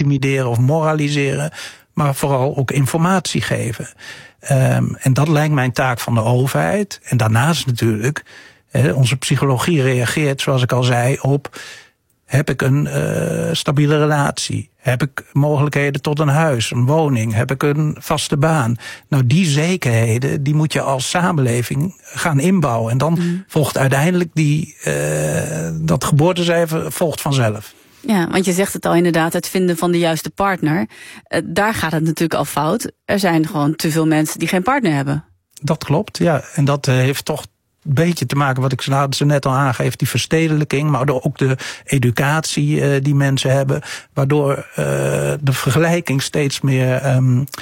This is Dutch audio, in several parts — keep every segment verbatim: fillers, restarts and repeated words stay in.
intimideren of moraliseren, maar vooral ook informatie geven. Um, en dat lijkt mij een taak van de overheid. En daarnaast natuurlijk, he, onze psychologie reageert, zoals ik al zei, op: heb ik een uh, stabiele relatie? Heb ik mogelijkheden tot een huis, een woning? Heb ik een vaste baan? Nou, die zekerheden, die moet je als samenleving gaan inbouwen. En dan mm. volgt uiteindelijk die, uh, dat geboortecijfer volgt vanzelf. Ja, want je zegt het al inderdaad, het vinden van de juiste partner. Uh, daar gaat het natuurlijk al fout. Er zijn gewoon te veel mensen die geen partner hebben. Dat klopt, ja. En dat uh, heeft toch een beetje te maken, wat ik zo net al aangeef, die verstedelijking, maar ook de educatie uh, die mensen hebben, waardoor uh, de vergelijking steeds meer, um, uh,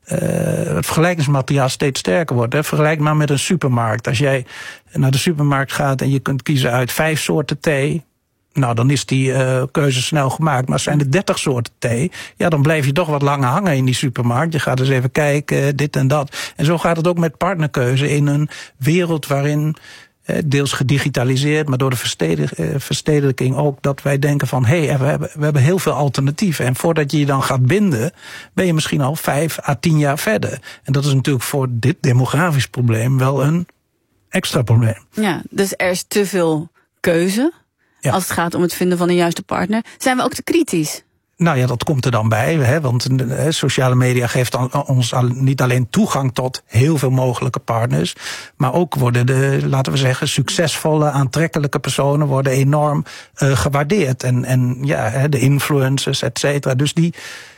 het vergelijkingsmateriaal steeds sterker wordt. Hè. Vergelijk maar met een supermarkt. Als jij naar de supermarkt gaat en je kunt kiezen uit vijf soorten thee, nou, dan is die uh, keuze snel gemaakt. Maar zijn er dertig soorten thee, ja, dan blijf je toch wat langer hangen in die supermarkt. Je gaat eens even kijken, dit en dat. En zo gaat het ook met partnerkeuze in een wereld waarin, uh, deels gedigitaliseerd, maar door de verstedelijk, uh, verstedelijking ook, dat wij denken van, hé, hey, we hebben, we hebben heel veel alternatieven. En voordat je je dan gaat binden, ben je misschien al vijf à tien jaar verder. En dat is natuurlijk voor dit demografisch probleem wel een extra probleem. Ja, dus er is te veel keuze. Ja. Als het gaat om het vinden van een juiste partner. Zijn we ook te kritisch? Nou ja, dat komt er dan bij. Hè, want hè, sociale media geeft ons al, niet alleen toegang tot heel veel mogelijke partners, maar ook worden de, laten we zeggen, succesvolle, aantrekkelijke personen worden enorm uh, gewaardeerd. En, en ja, hè, de influencers, et cetera. Dus die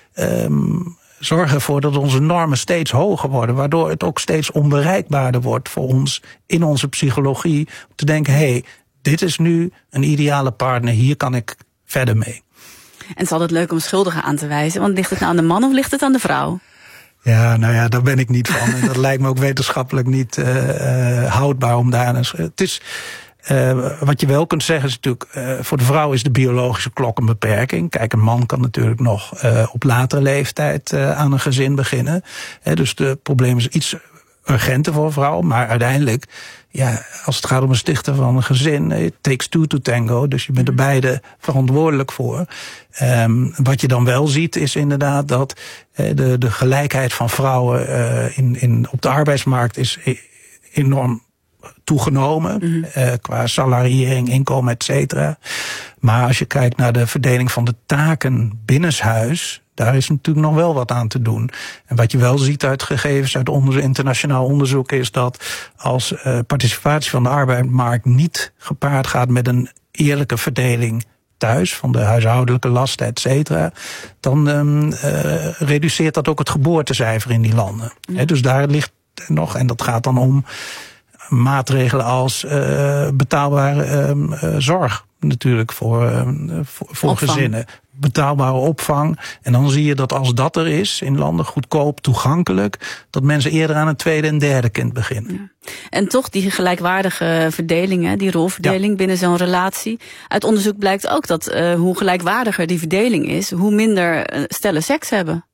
um, zorgen ervoor dat onze normen steeds hoger worden, waardoor het ook steeds onbereikbaarder wordt voor ons in onze psychologie om te denken, hé, hey, dit is nu een ideale partner, hier kan ik verder mee. En het is altijd leuk om schuldigen aan te wijzen, want ligt het nou aan de man of ligt het aan de vrouw? Ja, nou ja, daar ben ik niet van. En dat lijkt me ook wetenschappelijk niet uh, uh, houdbaar om daar een... Het is, uh, wat je wel kunt zeggen is natuurlijk, uh, voor de vrouw is de biologische klok een beperking. Kijk, een man kan natuurlijk nog uh, op latere leeftijd uh, aan een gezin beginnen. Uh, dus het probleem is iets urgenter voor een vrouw, maar uiteindelijk, ja, als het gaat om een stichten van een gezin, it takes two to tango, dus je bent er beide verantwoordelijk voor. Um, wat je dan wel ziet is inderdaad dat uh, de, de gelijkheid van vrouwen uh, in, in, op de arbeidsmarkt is enorm toegenomen, mm-hmm. uh, qua salariering, inkomen, et cetera. Maar als je kijkt naar de verdeling van de taken binnenshuis, daar is natuurlijk nog wel wat aan te doen. En wat je wel ziet uit gegevens uit onder, internationaal onderzoek is dat als uh, participatie van de arbeidsmarkt niet gepaard gaat met een eerlijke verdeling thuis, van de huishoudelijke lasten, et cetera, dan um, uh, reduceert dat ook het geboortecijfer in die landen. Mm. He, dus daar ligt nog, en dat gaat dan om maatregelen als uh, betaalbare uh, uh, zorg natuurlijk voor, uh, voor, voor gezinnen. Betaalbare opvang. En dan zie je dat als dat er is in landen, goedkoop, toegankelijk, dat mensen eerder aan een tweede en derde kind beginnen. Ja. En toch die gelijkwaardige verdeling, die rolverdeling ja. binnen zo'n relatie. Uit onderzoek blijkt ook dat uh, hoe gelijkwaardiger die verdeling is, hoe minder uh, stellen seks hebben.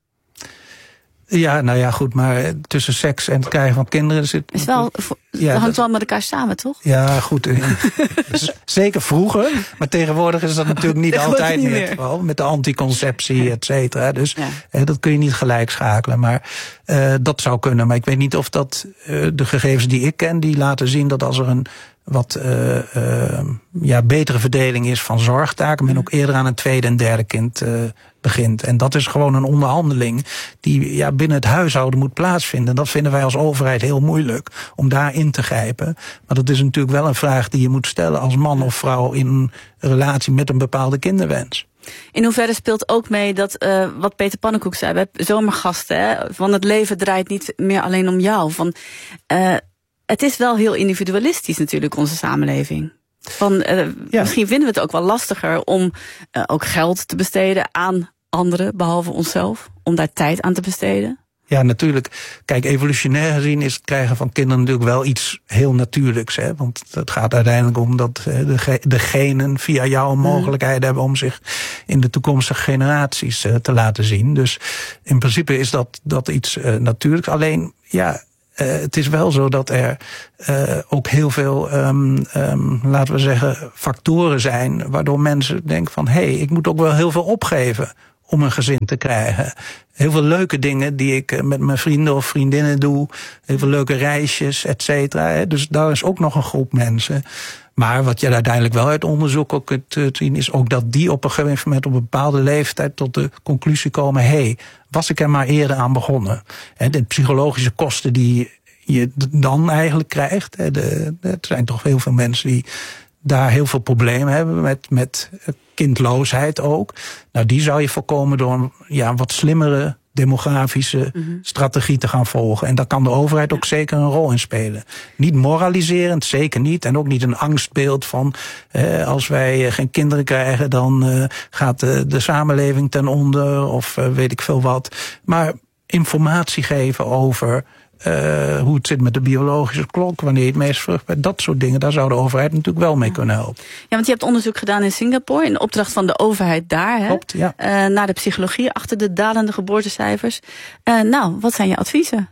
Ja, nou ja, goed, maar tussen seks en het krijgen van kinderen zit... Is wel, ja, dat hangt wel met elkaar samen, toch? Ja, goed. Zeker vroeger, maar tegenwoordig is dat natuurlijk niet altijd niet meer het geval. Met de anticonceptie, et cetera. Dus ja. eh, dat kun je niet gelijk schakelen. Maar uh, dat zou kunnen. Maar ik weet niet of dat uh, de gegevens die ik ken, die laten zien dat als er een wat uh, uh, ja, betere verdeling is van zorgtaken, men ook eerder aan een tweede en derde kind uh, begint. En dat is gewoon een onderhandeling die ja, binnen het huishouden moet plaatsvinden. Dat vinden wij als overheid heel moeilijk om daar in te grijpen. Maar dat is natuurlijk wel een vraag die je moet stellen als man of vrouw in een relatie met een bepaalde kinderwens. In hoeverre speelt ook mee dat, uh, wat Peter Pannenkoek zei, we hebben zomergasten, hè, van het leven draait niet meer alleen om jou. Van, uh, het is wel heel individualistisch natuurlijk, onze samenleving. Van, uh, ja. Misschien vinden we het ook wel lastiger om uh, ook geld te besteden aan anderen, behalve onszelf, om daar tijd aan te besteden. Ja, natuurlijk. Kijk, evolutionair gezien is het krijgen van kinderen natuurlijk wel iets heel natuurlijks. Hè? Want het gaat uiteindelijk om dat de, ge- de genen via jou een mogelijkheid mm. hebben om zich in de toekomstige generaties uh, te laten zien. Dus in principe is dat, dat iets uh, natuurlijks. Alleen, ja, uh, het is wel zo dat er uh, ook heel veel, um, um, laten we zeggen, factoren zijn waardoor mensen denken van, hé, hey, ik moet ook wel heel veel opgeven om een gezin te krijgen. Heel veel leuke dingen die ik met mijn vrienden of vriendinnen doe. Heel veel leuke reisjes, et cetera. Dus daar is ook nog een groep mensen. Maar wat je uiteindelijk wel uit onderzoek ook kunt zien, is ook dat die op een gegeven moment op een bepaalde leeftijd tot de conclusie komen: hé, hey, was ik er maar eerder aan begonnen? En de psychologische kosten die je dan eigenlijk krijgt. Er zijn toch heel veel mensen die daar heel veel problemen hebben met, met kindloosheid ook. Nou, die zou je voorkomen door een ja, wat slimmere demografische mm-hmm. strategie te gaan volgen. En daar kan de overheid ook zeker een rol in spelen. Niet moraliserend, zeker niet. En ook niet een angstbeeld van eh, als wij geen kinderen krijgen, dan eh, gaat de, de samenleving ten onder of uh, weet ik veel wat. Maar informatie geven over Uh, hoe het zit met de biologische klok, wanneer je het meest vruchtbaar, dat soort dingen, daar zou de overheid natuurlijk wel mee kunnen helpen. Ja, want je hebt onderzoek gedaan in Singapore, in opdracht van de overheid daar, hè? Klopt, ja. Uh, naar de psychologie achter de dalende geboortecijfers. Uh, nou, wat zijn je adviezen?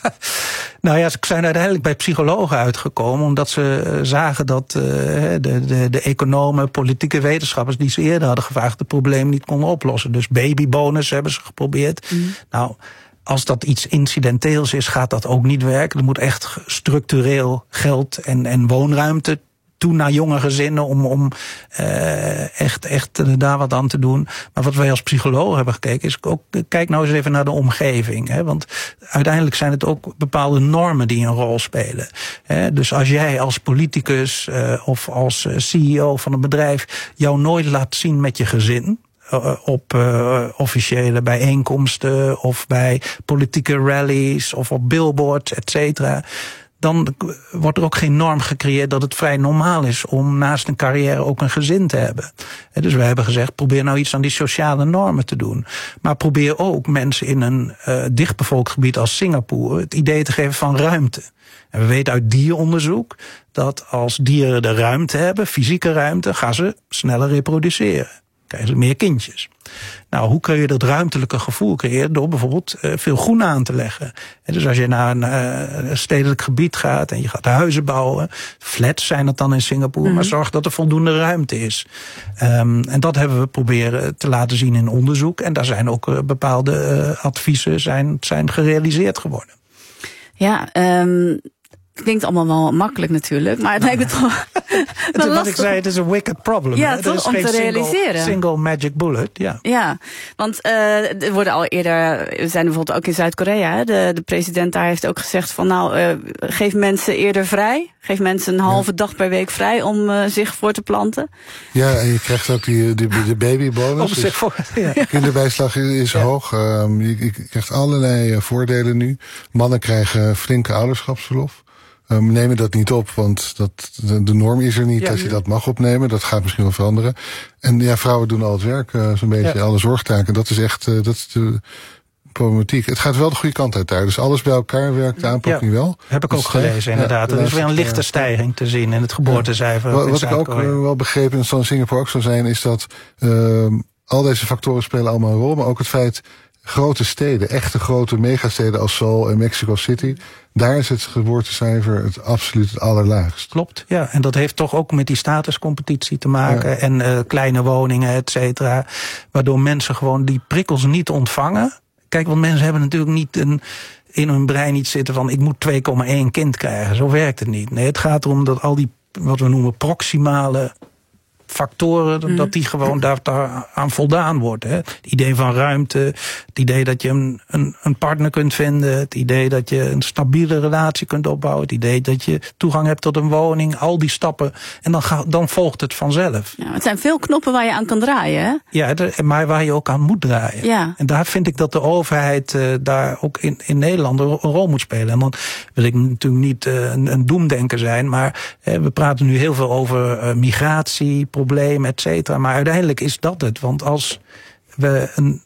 Nou ja, ze zijn uiteindelijk bij psychologen uitgekomen, omdat ze zagen dat uh, de, de, de economen, politieke wetenschappers die ze eerder hadden gevraagd, het probleem niet konden oplossen. Dus babybonus hebben ze geprobeerd. Mm. Nou, als dat iets incidenteels is, gaat dat ook niet werken. Er moet echt structureel geld en, en woonruimte toe naar jonge gezinnen om, om uh, echt, echt daar wat aan te doen. Maar wat wij als psychologen hebben gekeken is ook, kijk nou eens even naar de omgeving. Hè? Want uiteindelijk zijn het ook bepaalde normen die een rol spelen. Hè? Dus als jij als politicus uh, of als C E O van een bedrijf jou nooit laat zien met je gezin, op uh, officiële bijeenkomsten of bij politieke rallies of op billboards, et cetera, dan wordt er ook geen norm gecreëerd dat het vrij normaal is om naast een carrière ook een gezin te hebben. Dus wij hebben gezegd, probeer nou iets aan die sociale normen te doen. Maar probeer ook mensen in een uh, dichtbevolkt gebied als Singapore het idee te geven van ruimte. En we weten uit dieronderzoek dat als dieren de ruimte hebben, fysieke ruimte, gaan ze sneller reproduceren. Krijgen ze meer kindjes. Nou, hoe kun je dat ruimtelijke gevoel creëren? Door bijvoorbeeld uh, veel groen aan te leggen. En dus als je naar een uh, stedelijk gebied gaat en je gaat huizen bouwen, flats zijn dat dan in Singapore, mm-hmm. maar zorg dat er voldoende ruimte is. Um, en dat hebben we proberen te laten zien in onderzoek. En daar zijn ook uh, bepaalde uh, adviezen zijn, zijn gerealiseerd geworden. Ja, um... klinkt allemaal wel makkelijk natuurlijk, maar het lijkt me toch wel lastig. Wat ik zei, het is een wicked problem. Ja, toch, om te single, realiseren. Single magic bullet, ja. Ja, want uh, er worden al eerder, we zijn bijvoorbeeld ook in Zuid-Korea, de, de president daar heeft ook gezegd van nou, uh, geef mensen eerder vrij. Geef mensen een halve ja. dag per week vrij om uh, zich voor te planten. Ja, en je krijgt ook die, die, de babybonus. Om zich voor, ja. Kinderbijslag is ja. hoog. Um, je, je krijgt allerlei voordelen nu. Mannen krijgen flinke ouderschapsverlof. Um, nemen dat niet op, want dat, de, de norm is er niet ja, dat je dat mag opnemen. Dat gaat misschien wel veranderen. En ja, vrouwen doen al het werk, uh, zo'n beetje, ja. alle zorgtaken. Dat is echt, uh, dat is de problematiek. Het gaat wel de goede kant uit daar. Dus alles bij elkaar werkt de aanpak nu ja, wel. Heb ik ook gelezen, inderdaad. Ja, er is weer een lichte stijging te zien in het geboortecijfer. Ja. Wat ik ook uh, wel begrepen, en dat zal in Singapore ook zo zijn, is dat uh, al deze factoren spelen allemaal een rol. Maar ook het feit, grote steden, echte grote megasteden als Seoul en Mexico City, daar is het geboortecijfer het absoluut het allerlaagst. Klopt, ja. En dat heeft toch ook met die statuscompetitie te maken. Ja. En uh, kleine woningen, et cetera. Waardoor mensen gewoon die prikkels niet ontvangen. Kijk, want mensen hebben natuurlijk niet een, in hun brein niet zitten van ik moet twee komma één kind krijgen. Zo werkt het niet. Nee, het gaat erom dat al die, wat we noemen, proximale factoren, mm. dat die gewoon daar, daar aan voldaan wordt. Hè. Het idee van ruimte, het idee dat je een, een, een partner kunt vinden, het idee dat je een stabiele relatie kunt opbouwen, het idee dat je toegang hebt tot een woning, al die stappen. En dan, ga, dan volgt het vanzelf. Ja, het zijn veel knoppen waar je aan kan draaien, hè? Ja, maar waar je ook aan moet draaien. Ja. En daar vind ik dat de overheid uh, daar ook in, in Nederland een rol moet spelen. En dan wil ik natuurlijk niet uh, een, een doemdenker zijn, maar uh, we praten nu heel veel over uh, migratie, problemen, et cetera. Maar uiteindelijk is dat het. Want als we een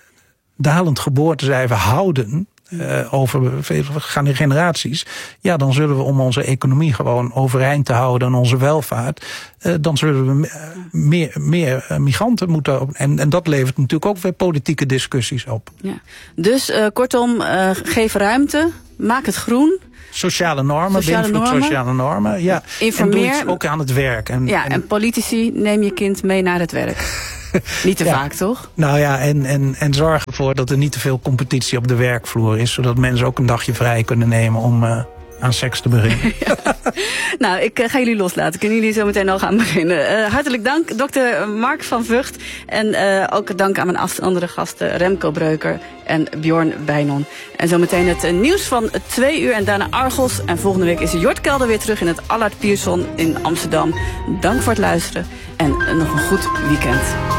dalend geboortecijfer houden, uh, over gaan in generaties, ja, dan zullen we om onze economie gewoon overeind te houden en onze welvaart, uh, dan zullen we meer, meer migranten moeten op. En, en dat levert natuurlijk ook weer politieke discussies op. Ja. Dus uh, kortom, uh, geef ruimte, maak het groen. Sociale normen, sociale normen. sociale normen, ja. Informeer. En doe iets ook aan het werk. En, ja, en, en politici, neem je kind mee naar het werk. Niet te ja. vaak, toch? Nou ja, en, en, en zorg ervoor dat er niet te veel competitie op de werkvloer is. Zodat mensen ook een dagje vrij kunnen nemen om uh, aan seks te beginnen. Ja. Nou, ik uh, ga jullie loslaten. Kunnen jullie zo meteen al gaan beginnen. Uh, hartelijk dank, dokter Mark van Vught. En uh, ook dank aan mijn andere gasten Remco Breuker en Bjorn Bijnon. En zometeen het uh, nieuws van twee uur en daarna Argos. En volgende week is Jort Kelder weer terug in het Allard Pierson in Amsterdam. Dank voor het luisteren en uh, nog een goed weekend.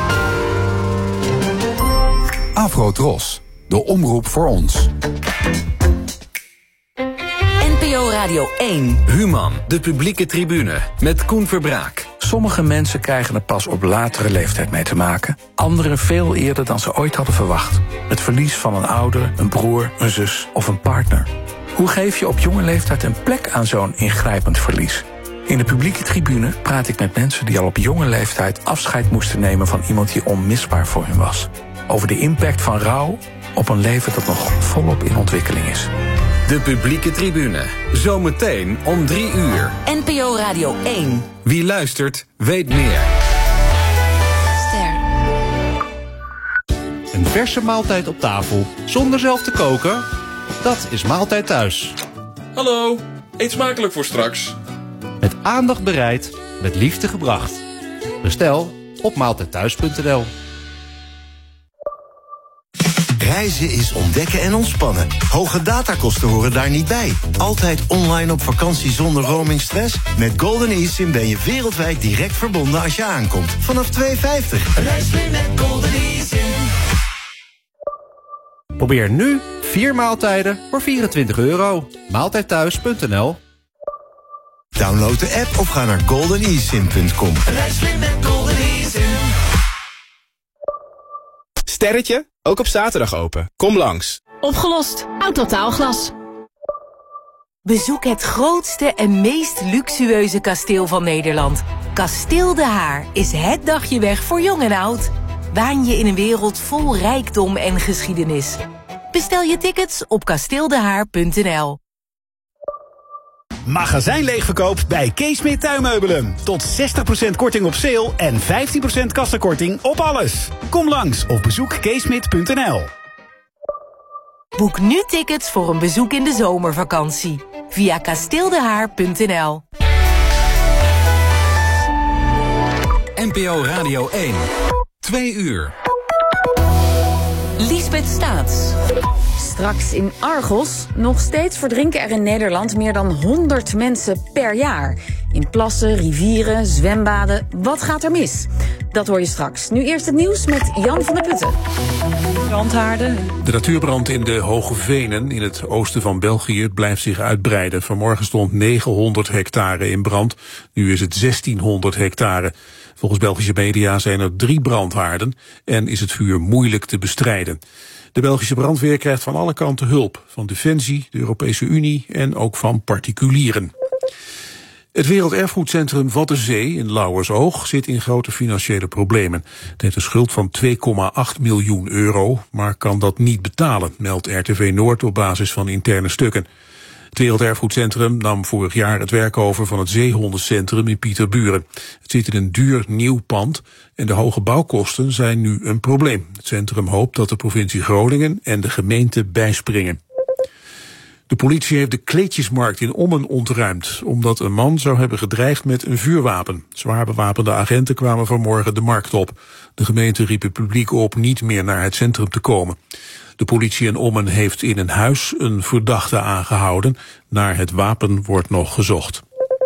Afro-Tros, de omroep voor ons. N P O Radio één. Human, de publieke tribune, met Koen Verbraak. Sommige mensen krijgen er pas op latere leeftijd mee te maken. Anderen veel eerder dan ze ooit hadden verwacht. Het verlies van een ouder, een broer, een zus of een partner. Hoe geef je op jonge leeftijd een plek aan zo'n ingrijpend verlies? In de publieke tribune praat ik met mensen die al op jonge leeftijd afscheid moesten nemen van iemand die onmisbaar voor hen was. Over de impact van rouw op een leven dat nog volop in ontwikkeling is. De publieke tribune. Zometeen om drie uur. N P O Radio één. Wie luistert, weet meer. Ster. Een verse maaltijd op tafel, zonder zelf te koken? Dat is Maaltijd Thuis. Hallo, eet smakelijk voor straks. Met aandacht bereid, met liefde gebracht. Bestel op maaltijdthuis punt n l. Reizen is ontdekken en ontspannen. Hoge datakosten horen daar niet bij. Altijd online op vakantie zonder roamingstress? Met Golden eSIM ben je wereldwijd direct verbonden als je aankomt. Vanaf twee euro vijftig. Reis mee met Golden eSIM. Probeer nu vier maaltijden voor vierentwintig euro. maaltijdthuis punt n l. Download de app of ga naar golden e sim punt com. Reis mee met Golden eSIM. Sterretje, ook op zaterdag open. Kom langs. Opgelost. Autotaalglas. Bezoek het grootste en meest luxueuze kasteel van Nederland. Kasteel De Haar is het dagje weg voor jong en oud. Waan je in een wereld vol rijkdom en geschiedenis. Bestel je tickets op kasteel de haar punt n l. Magazijn leegverkoop bij Keesmeer Tuinmeubelen. Tot zestig procent korting op sale en vijftien procent kassakorting op alles. Kom langs of bezoek keesmeer punt n l. Boek nu tickets voor een bezoek in de zomervakantie. Via kasteel de haar punt n l. N P O Radio één. Twee uur. Liesbeth Staats. Straks in Argos. Nog steeds verdrinken er in Nederland meer dan honderd mensen per jaar. In plassen, rivieren, zwembaden. Wat gaat er mis? Dat hoor je straks. Nu eerst het nieuws met Jan van der Putten. Brandhaarden. De natuurbrand in de Hoge Venen in het oosten van België blijft zich uitbreiden. Vanmorgen stond negenhonderd hectare in brand. Nu is het zestienhonderd hectare. Volgens Belgische media zijn er drie brandhaarden en is het vuur moeilijk te bestrijden. De Belgische brandweer krijgt van alle kanten hulp. Van Defensie, de Europese Unie en ook van particulieren. Het Werelderfgoedcentrum Waddenzee in Lauwersoog zit in grote financiële problemen. Het heeft een schuld van twee komma acht miljoen euro, maar kan dat niet betalen, meldt R T V Noord op basis van interne stukken. Het Werelderfgoedcentrum nam vorig jaar het werk over van het Zeehondencentrum in Pieterburen. Het zit in een duur nieuw pand en de hoge bouwkosten zijn nu een probleem. Het centrum hoopt dat de provincie Groningen en de gemeente bijspringen. De politie heeft de kleedjesmarkt in Ommen ontruimd, omdat een man zou hebben gedreigd met een vuurwapen. Zwaar bewapende agenten kwamen vanmorgen de markt op. De gemeente riep het publiek op niet meer naar het centrum te komen. De politie in Ommen heeft in een huis een verdachte aangehouden. Naar het wapen wordt nog gezocht.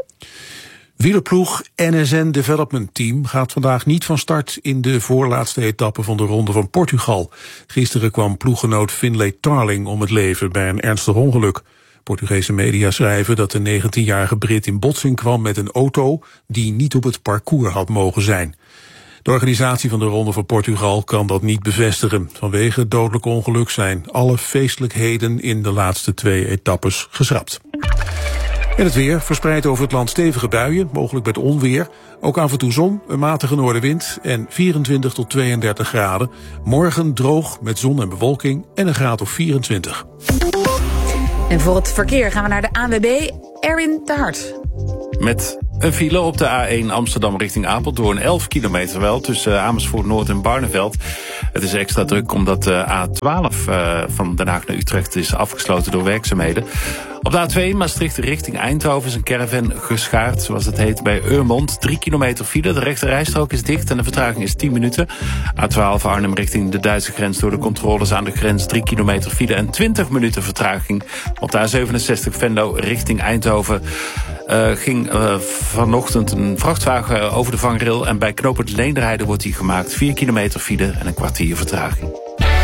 Wielerploeg N S N Development Team gaat vandaag niet van start in de voorlaatste etappe van de Ronde van Portugal. Gisteren kwam ploeggenoot Finlay Tarling om het leven bij een ernstig ongeluk. Portugese media schrijven dat de negentienjarige Brit in botsing kwam met een auto die niet op het parcours had mogen zijn. De organisatie van de Ronde van Portugal kan dat niet bevestigen. Vanwege het dodelijk ongeluk zijn alle feestelijkheden in de laatste twee etappes geschrapt. En het weer verspreidt over het land stevige buien, mogelijk met onweer. Ook af en toe zon, een matige noordenwind en vierentwintig tot tweeëndertig graden. Morgen droog met zon en bewolking en een graad of vierentwintig. En voor het verkeer gaan we naar de A N W B, Erwin de Hart. Met Een file op de A één Amsterdam richting Apeldoorn. elf kilometer wel, tussen Amersfoort Noord en Barneveld. Het is extra druk omdat de A twaalf uh, van Den Haag naar Utrecht is afgesloten door werkzaamheden. Op de A twee Maastricht richting Eindhoven is een caravan geschaard, zoals het heet, bij Urmond. Drie kilometer file, de rechte rijstrook is dicht en de vertraging is tien minuten. A twaalf Arnhem richting de Duitse grens door de controles aan de grens. Drie kilometer file en twintig minuten vertraging. Op de A zevenenzestig Venlo richting Eindhoven uh, ging uh, vanochtend een vrachtwagen over de vangrail en bij knooppunt Leenderheide wordt die gemaakt. Vier kilometer file en een kwartier vertraging.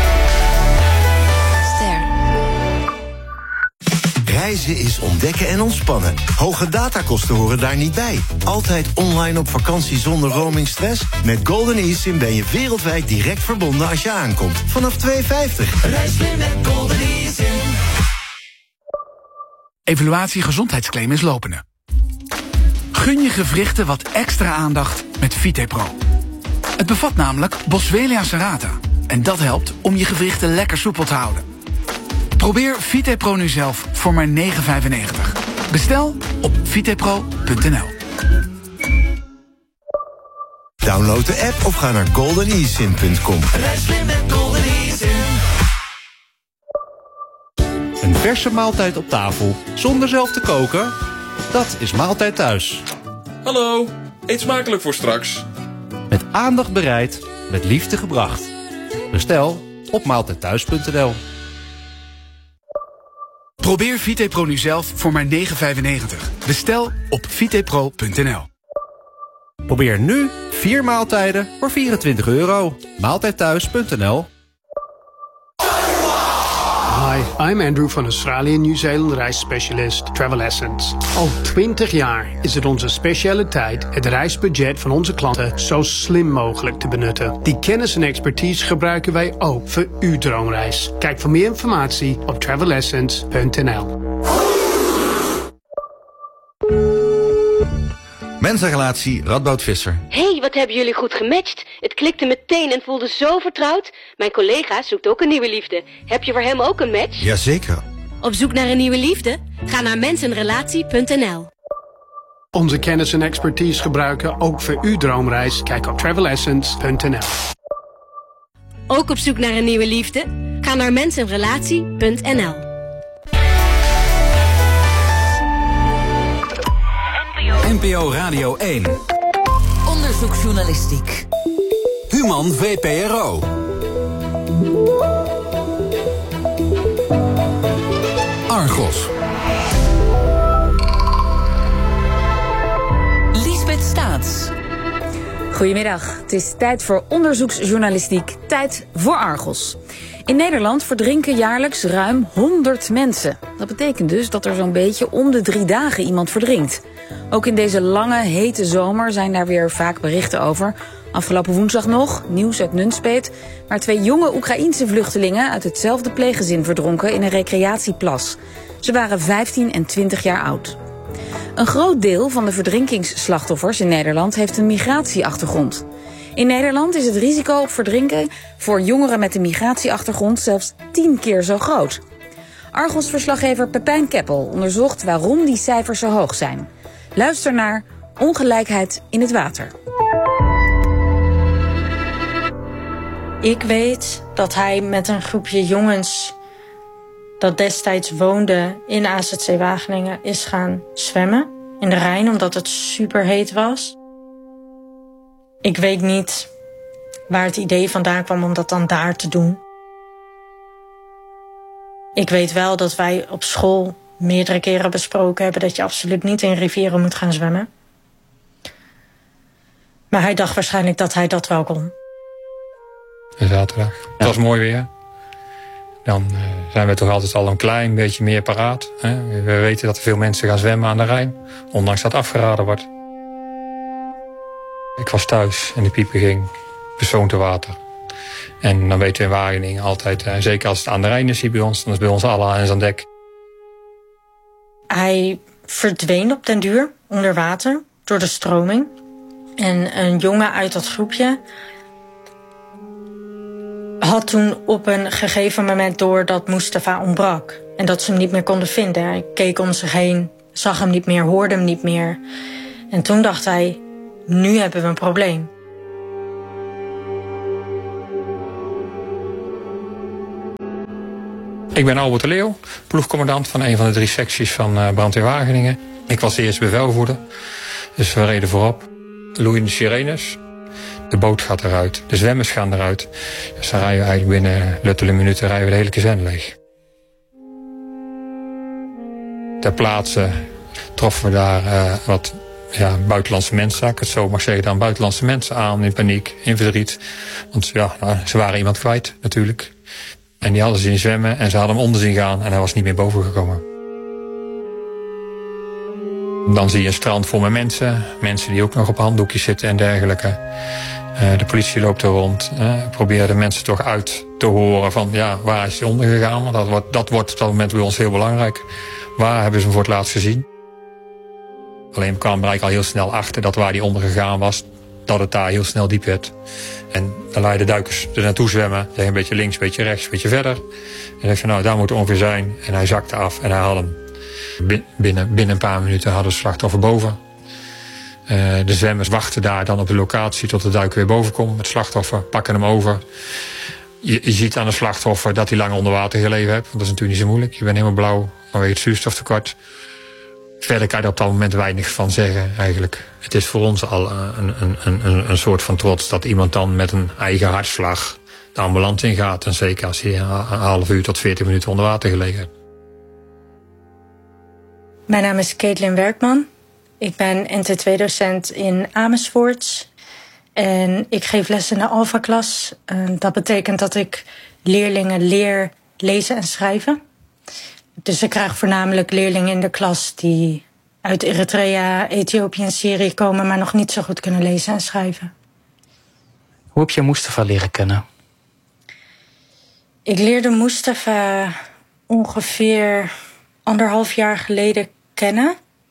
Reizen is ontdekken en ontspannen. Hoge datakosten horen daar niet bij. Altijd online op vakantie zonder roamingstress? Met Golden eSIM ben je wereldwijd direct verbonden als je aankomt. Vanaf twee vijftig. Reis mee met Golden eSIM. Evaluatie gezondheidsclaim is lopende. Gun je gewrichten wat extra aandacht met Vitepro. Het bevat namelijk Boswellia serrata. En dat helpt om je gewrichten lekker soepel te houden. Probeer Vitepro nu zelf voor maar negen vijfennegentig. Bestel op vitepro punt n l. Download de app of ga naar golden e sim punt com. Reis mee met Golden eSIM. Een verse maaltijd op tafel zonder zelf te koken? Dat is Maaltijd Thuis. Hallo, eet smakelijk voor straks. Met aandacht bereid, met liefde gebracht. Bestel op maaltijdthuis punt n l. Probeer Vitepro nu zelf voor maar negen vijfennegentig. Bestel op vitepro punt n l. Probeer nu vier maaltijden voor vierentwintig euro. maaltijdthuis punt n l. Hi, I'm Andrew van Australië Nieuw-Zeeland reisspecialist Travel Essence. Al twintig jaar is het onze specialiteit het reisbudget van onze klanten zo slim mogelijk te benutten. Die kennis en expertise gebruiken wij ook voor uw droomreis. Kijk voor meer informatie op travel essence punt n l. Mensenrelatie Radboud Visser. Hey, wat hebben jullie goed gematcht. Het klikte meteen en voelde zo vertrouwd. Mijn collega zoekt ook een nieuwe liefde. Heb je voor hem ook een match? Jazeker. Op zoek naar een nieuwe liefde? Ga naar mensenrelatie punt n l. Onze kennis en expertise gebruiken ook voor uw droomreis. Kijk op travel essence punt n l. Ook op zoek naar een nieuwe liefde? Ga naar mensenrelatie punt n l. N P O Radio één. Onderzoeksjournalistiek. Human V P R O. Argos. Liesbeth Staats. Goedemiddag, het is tijd voor onderzoeksjournalistiek, tijd voor Argos. In Nederland verdrinken jaarlijks ruim honderd mensen. Dat betekent dus dat er zo'n beetje om de drie dagen iemand verdrinkt. Ook in deze lange, hete zomer zijn daar weer vaak berichten over. Afgelopen woensdag nog, nieuws uit Nunspeet, waar twee jonge Oekraïense vluchtelingen uit hetzelfde pleeggezin verdronken in een recreatieplas. Ze waren vijftien en twintig jaar oud. Een groot deel van de verdrinkingsslachtoffers in Nederland heeft een migratieachtergrond. In Nederland is het risico op verdrinken voor jongeren met een migratieachtergrond zelfs tien keer zo groot. Argos-verslaggever Pepijn Keppel onderzocht waarom die cijfers zo hoog zijn. Luister naar Ongelijkheid in het water. Ik weet dat hij met een groepje jongens dat destijds woonde in A Z C Wageningen is gaan zwemmen in de Rijn omdat het superheet was. Ik weet niet waar het idee vandaan kwam om dat dan daar te doen. Ik weet wel dat wij op school meerdere keren besproken hebben dat je absoluut niet in rivieren moet gaan zwemmen. Maar hij dacht waarschijnlijk dat hij dat wel kon. Zaterdag. Het was mooi weer. Dan uh, zijn we toch altijd al een klein beetje meer paraat. Hè? We weten dat er veel mensen gaan zwemmen aan de Rijn, ondanks dat afgeraden wordt. Ik was thuis en de pieper ging persoon te water. En dan weten we in Wageningen altijd, uh, zeker als het aan de Rijn is hier bij ons, dan is bij ons alle hands aan dek. Hij verdween op den duur onder water door de stroming. En een jongen uit dat groepje had toen op een gegeven moment door dat Mustafa ontbrak. En dat ze hem niet meer konden vinden. Hij keek om zich heen, zag hem niet meer, hoorde hem niet meer. En toen dacht hij, nu hebben we een probleem. Ik ben Albert de Leeuw, ploegcommandant van een van de drie secties van uh, brandweer Wageningen. Ik was de eerste bevelvoerder, dus we reden voorop. Loeiende sirenes, de boot gaat eruit, de zwemmers gaan eruit. Dus dan rijden we eigenlijk binnen luttele minuten rijden we de hele kazerne leeg. Ter plaatse troffen we daar uh, wat ja, buitenlandse mensen, zou ik het zo mag zeggen, dan buitenlandse mensen aan in paniek, in verdriet. Want ja, nou, ze waren iemand kwijt natuurlijk. En die hadden zien zwemmen en ze hadden hem onder zien gaan en hij was niet meer boven gekomen. Dan zie je een strand vol met mensen, mensen die ook nog op handdoekjes zitten en dergelijke. Uh, de politie loopt er rond, uh, probeert de mensen toch uit te horen van ja, waar is hij onder gegaan? Want dat wordt, dat wordt op dat moment bij ons heel belangrijk. Waar hebben ze hem voor het laatst gezien? Alleen we kwamen er eigenlijk al heel snel achter dat waar hij onder gegaan was, dat het daar heel snel diep werd. En dan laat je de duikers er naartoe zwemmen. Zeg een beetje links, een beetje rechts, een beetje verder. En dan zeg je, nou, daar moet het ongeveer zijn. En hij zakte af en hij had hem. Binnen, binnen een paar minuten hadden we het slachtoffer boven. Uh, de zwemmers wachten daar dan op de locatie tot de duiker weer boven komt. Het slachtoffer, pakken hem over. Je, je ziet aan het slachtoffer dat hij lang onder water gelegen heeft. Want dat is natuurlijk niet zo moeilijk. Je bent helemaal blauw vanwege het zuurstoftekort. Verder kan je er op dat moment weinig van zeggen eigenlijk. Het is voor ons al een, een, een, een soort van trots dat iemand dan met een eigen hartslag de ambulance ingaat. En zeker als hij een half uur tot veertig minuten onder water gelegen heeft. Mijn naam is Caitlin Werkman. Ik ben N T twee docent in Amersfoort. En ik geef les in de Alpha-klas. Dat betekent dat ik leerlingen leer lezen en schrijven. Dus ik krijg voornamelijk leerlingen in de klas die uit Eritrea, Ethiopië en Syrië komen, maar nog niet zo goed kunnen lezen en schrijven. Hoe heb je Mustafa leren kennen? Ik leerde Mustafa ongeveer anderhalf jaar geleden kennen.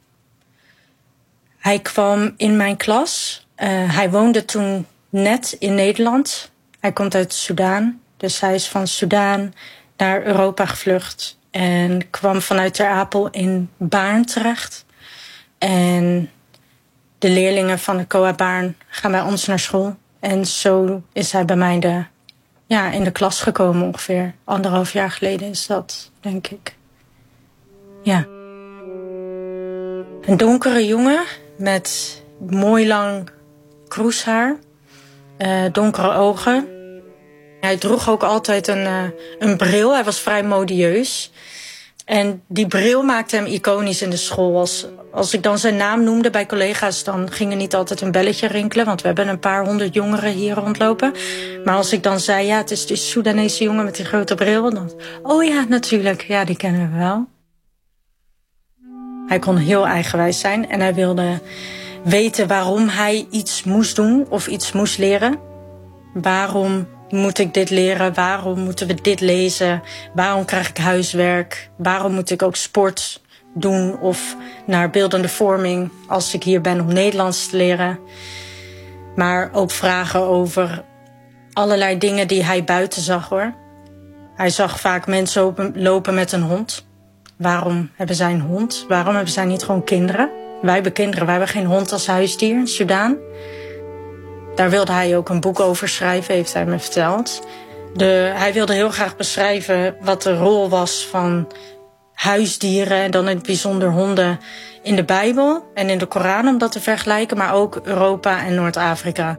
Hij kwam in mijn klas. Uh, hij woonde toen net in Nederland. Hij komt uit Soudaan. Dus hij is van Soudaan naar Europa gevlucht. En kwam vanuit Ter Apel in Baarn terecht. En de leerlingen van de C O A Baarn gaan bij ons naar school. En zo is hij bij mij de, ja, in de klas gekomen ongeveer. Anderhalf jaar geleden is dat, denk ik. Ja. Een donkere jongen met mooi lang kroeshaar. Uh, donkere ogen. Hij droeg ook altijd een, uh, een bril. Hij was vrij modieus. En die bril maakte hem iconisch in de school. Als, als ik dan zijn naam noemde bij collega's, dan ging er niet altijd een belletje rinkelen. Want we hebben een paar honderd jongeren hier rondlopen. Maar als ik dan zei, ja, het is die Soedanese jongen met die grote bril. Dan, oh ja, natuurlijk. Ja, die kennen we wel. Hij kon heel eigenwijs zijn. En hij wilde weten waarom hij iets moest doen of iets moest leren. Waarom moet ik dit leren? Waarom moeten we dit lezen? Waarom krijg ik huiswerk? Waarom moet ik ook sport doen of naar beeldende vorming als ik hier ben om Nederlands te leren? Maar ook vragen over allerlei dingen die hij buiten zag, hoor. Hij zag vaak mensen lopen met een hond. Waarom hebben zij een hond? Waarom hebben zij niet gewoon kinderen? Wij hebben kinderen, wij hebben geen hond als huisdier in Soudaan. Daar wilde hij ook een boek over schrijven, heeft hij me verteld. De, hij wilde heel graag beschrijven wat de rol was van huisdieren, en dan in het bijzonder honden, in de Bijbel en in de Koran, om dat te vergelijken, maar ook Europa en Noord-Afrika.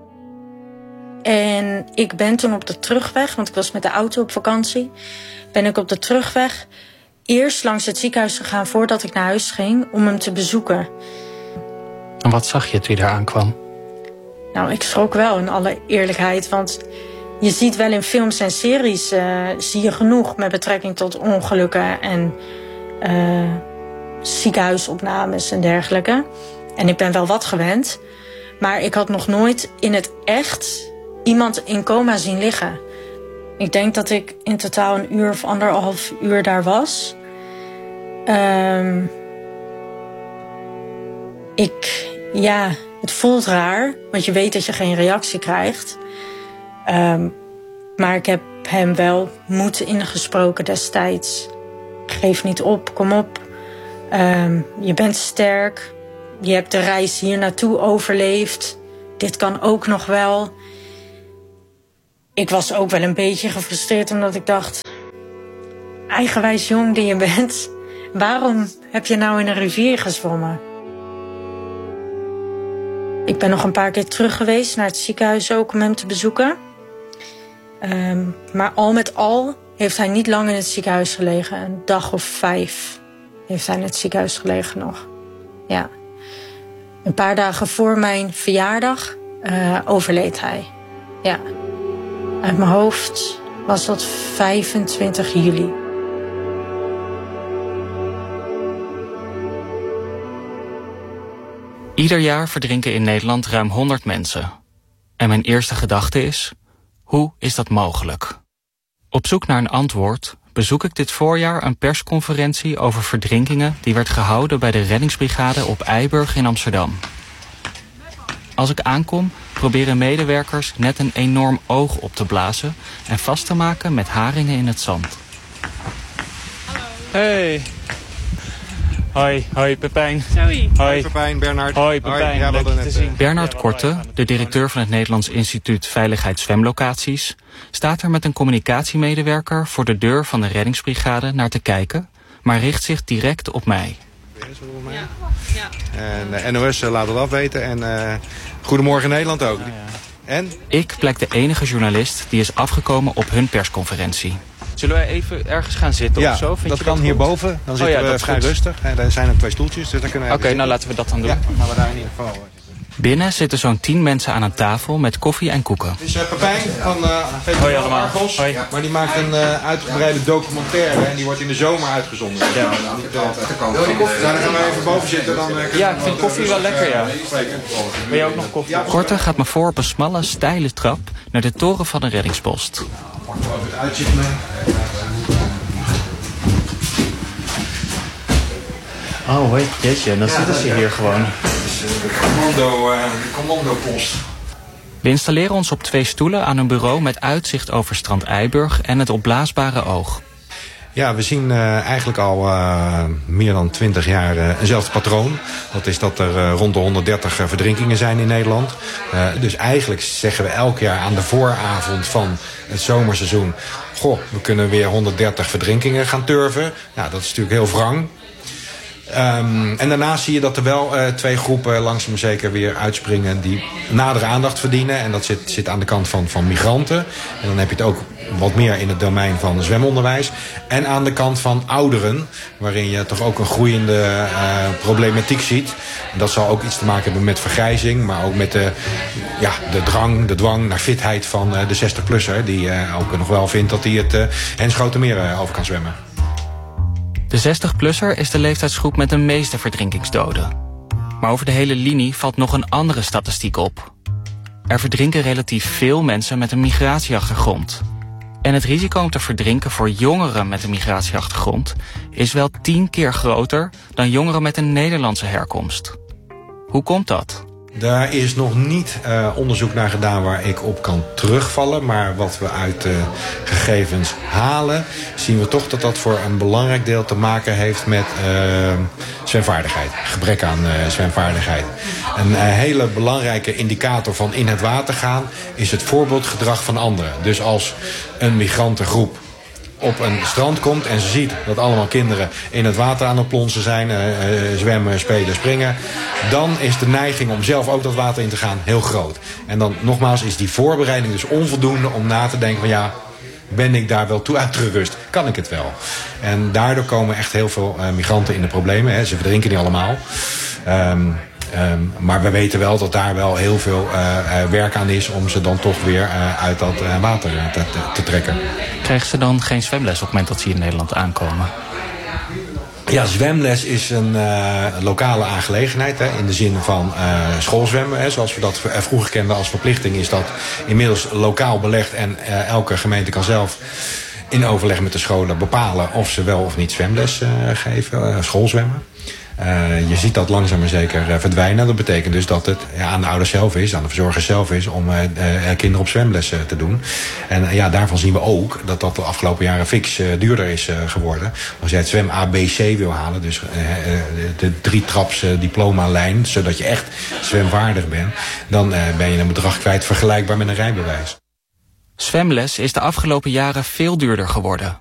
En ik ben toen op de terugweg, want ik was met de auto op vakantie, ben ik op de terugweg eerst langs het ziekenhuis gegaan voordat ik naar huis ging om hem te bezoeken. En wat zag je toen je daar aankwam? Nou, ik schrok wel, in alle eerlijkheid. Want je ziet wel in films en series, uh, zie je genoeg met betrekking tot ongelukken en uh, ziekenhuisopnames en dergelijke. En ik ben wel wat gewend. Maar ik had nog nooit in het echt iemand in coma zien liggen. Ik denk dat ik in totaal een uur of anderhalf uur daar was. Um, ik, ja... Het voelt raar, want je weet dat je geen reactie krijgt. Um, maar ik heb hem wel moed ingesproken destijds. Geef niet op, kom op. Um, je bent sterk. je hebt de reis hier naartoe overleefd. Dit kan ook nog wel. Ik was ook wel een beetje gefrustreerd omdat ik dacht... eigenwijs jong die je bent, waarom heb je nou in een rivier gezwommen? Ik ben nog een paar keer terug geweest naar het ziekenhuis ook om hem te bezoeken. Um, maar al met al heeft hij niet lang in het ziekenhuis gelegen. Een dag of vijf heeft hij in het ziekenhuis gelegen nog. Ja. Een paar dagen voor mijn verjaardag uh, overleed hij. Ja. Uit mijn hoofd was dat vijfentwintig juli. Ieder jaar verdrinken in Nederland ruim honderd mensen. En mijn eerste gedachte is, hoe is dat mogelijk? Op zoek naar een antwoord bezoek ik dit voorjaar een persconferentie over verdrinkingen die werd gehouden bij de reddingsbrigade op Eiburg in Amsterdam. Als ik aankom, proberen medewerkers net een enorm oog op te blazen en vast te maken met haringen in het zand. Hey. Hoi, hoi Pepijn. Hoi. Hoi Pepijn, Bernard. Hoi Pepijn, ja, leuk je te zien. Bernard Korte, de directeur van het Nederlands Instituut Veiligheid Zwemlocaties, staat er met een communicatiemedewerker voor de deur van de reddingsbrigade naar te kijken, maar richt zich direct op mij. Ja. Ja. En de N O S laat het afweten en uh, Goedemorgen Nederland ook. Ja, ja. En? Ik blijk de enige journalist die is afgekomen op hun persconferentie. Zullen wij even ergens gaan zitten ja, of zo? Vind dat je kan dat hierboven. Dan zitten oh, ja, we vrij rustig. En er zijn er twee stoeltjes, dus daar kunnen we Oké, okay, nou laten we dat dan doen. Ja, dan gaan we daar in ieder geval. Binnen zitten zo'n tien mensen aan een tafel met koffie en koeken. Dit is uh, Pepijn van uh, Hoi allemaal. Argos. Hoi. Maar die maakt een uh, uitgebreide documentaire en die wordt in de zomer uitgezonden. Ja. Wil je koffie? Ja, dan gaan we even boven zitten. Dan, uh, ja, ik vind koffie wel lekker, ja. Wil je ook nog koffie? Ja. Korte gaat me voor op een smalle, steile trap naar de toren van de reddingspost. Pak we ook het uitzicht mee. Oh, hoi, jeetje, dan ja, zitten ze hier gewoon. Dat is de commando, uh, de commandopost. We installeren ons op twee stoelen aan een bureau met uitzicht over strand Eiburg en het opblaasbare oog. Ja, we zien uh, eigenlijk al uh, meer dan twintig jaar uh, eenzelfde patroon. Dat is dat er uh, rond de honderddertig uh, verdrinkingen zijn in Nederland. Uh, dus eigenlijk zeggen we elk jaar aan de vooravond van het zomerseizoen... goh, we kunnen weer honderddertig verdrinkingen gaan turven. Nou, dat is natuurlijk heel wrang. Um, en daarnaast zie je dat er wel uh, twee groepen langzaam maar zeker weer uitspringen die nadere aandacht verdienen. En dat zit, zit aan de kant van, van migranten. En dan heb je het ook wat meer in het domein van zwemonderwijs. En aan de kant van ouderen, waarin je toch ook een groeiende uh, problematiek ziet. En dat zal ook iets te maken hebben met vergrijzing, maar ook met de, ja, de drang, de dwang naar fitheid van uh, de zestig-plusser. Die uh, ook nog wel vindt dat hij het uh, Hens-Grotemeer uh, over kan zwemmen. De zestig-plusser is de leeftijdsgroep met de meeste verdrinkingsdoden. Maar over de hele linie valt nog een andere statistiek op. Er verdrinken relatief veel mensen met een migratieachtergrond. En het risico om te verdrinken voor jongeren met een migratieachtergrond is wel tien keer groter dan jongeren met een Nederlandse herkomst. Hoe komt dat? Daar is nog niet uh, onderzoek naar gedaan waar ik op kan terugvallen. Maar wat we uit de gegevens halen, zien we toch dat dat voor een belangrijk deel te maken heeft met uh, zwemvaardigheid. Gebrek aan uh, zwemvaardigheid. Een uh, hele belangrijke indicator van in het water gaan is het voorbeeldgedrag van anderen. Dus als een migrantengroep op een strand komt en ze ziet dat allemaal kinderen in het water aan het plonsen zijn, uh, uh, zwemmen, spelen, springen, dan is de neiging om zelf ook dat water in te gaan heel groot. En dan nogmaals is die voorbereiding dus onvoldoende om na te denken van ja, ben ik daar wel toe uitgerust? Kan ik het wel? En daardoor komen echt heel veel uh, migranten in de problemen. Hè. Ze verdrinken niet allemaal. Um, Um, maar we weten wel dat daar wel heel veel uh, uh, werk aan is om ze dan toch weer uh, uit dat uh, water te, te, te trekken. Krijgen ze dan geen zwemles op het moment dat ze hier in Nederland aankomen? Ja, zwemles is een uh, lokale aangelegenheid. Hè, in de zin van uh, schoolzwemmen. Hè, zoals we dat vroeger kenden als verplichting is dat inmiddels lokaal belegd. En uh, elke gemeente kan zelf in overleg met de scholen bepalen of ze wel of niet zwemles uh, geven, uh, schoolzwemmen. Uh, je ziet dat langzaam maar zeker uh, verdwijnen. Dat betekent dus dat het ja, aan de ouders zelf is, aan de verzorgers zelf is om uh, uh, kinderen op zwemlessen te doen. En uh, ja, daarvan zien we ook dat dat de afgelopen jaren fix uh, duurder is uh, geworden. Als jij het zwem A B C wil halen, dus uh, uh, de drie traps uh, diploma lijn, zodat je echt zwemvaardig bent, dan uh, ben je een bedrag kwijt vergelijkbaar met een rijbewijs. Zwemles is de afgelopen jaren veel duurder geworden.